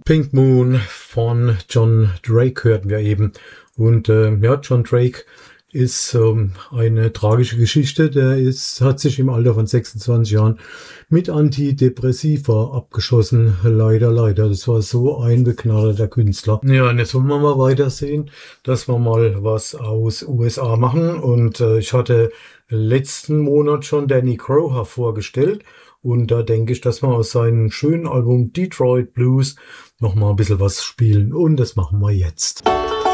Pink Moon von John Drake hörten wir eben. Und John Drake ist eine tragische Geschichte. Hat sich im Alter von 26 Jahren mit Antidepressiva abgeschossen. Leider. Das war so ein begnadeter Künstler. Ja, und jetzt wollen wir mal weitersehen, dass wir mal was aus USA machen. Und ich hatte letzten Monat schon Danny Crowher vorgestellt. Und da denke ich, dass wir aus seinem schönen Album Detroit Blues noch mal ein bisschen was spielen. Und das machen wir jetzt.